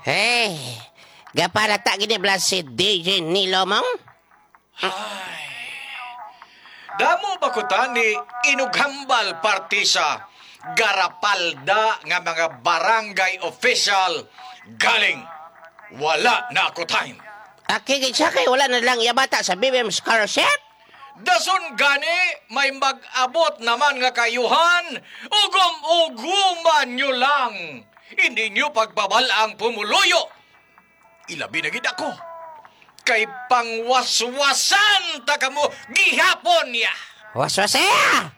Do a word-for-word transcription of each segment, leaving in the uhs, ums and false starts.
Hey, gaparata gini blas si D J Nilo mo? Ay. Damo ba ko tani inughambal party sa Garapalda nga mga barangay official galing wala na ako time. Akigit siya kay wala na lang yabata sa B B M scholarship? Dason gani may mag-abot naman nga kayuhan, ugom-uguman nyo lang. Hindi nyo pagbabalang pumuluyo. Ilabi na gid ako. Kay pangwaswasan ta kamo gihapon niya. Waswasaya!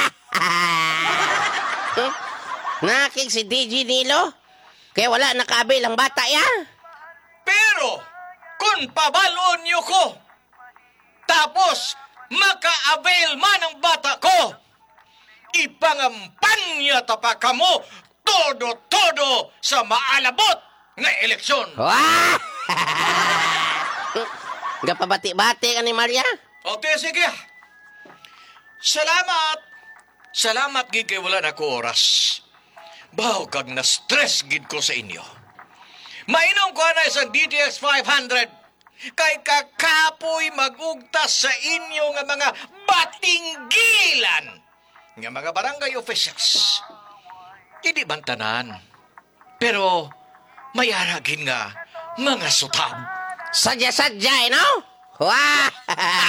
Nakig si D J Nilo? Kaya wala nakabil ang bata ya? Pero kung pabalon nyo ko, tapos maka-avail man ang bata ko, ipangampanya ta pa kamo todo-todo sa maalabot nga eleksyon. Gapabati-bati ka ni Maria? Okay, sige. Salamat. Salamat gid kay wala na ko oras. Baw kag na-stress gid ko sa inyo. Mainom ko na isang D T X five hundred kay kakapoy magugtas sa inyo nga mga batinggilan nga mga barangay officials. Hindi bantanan. Pero may aragin nga mga sutab. Sadya-sadya, eh, no? Wah!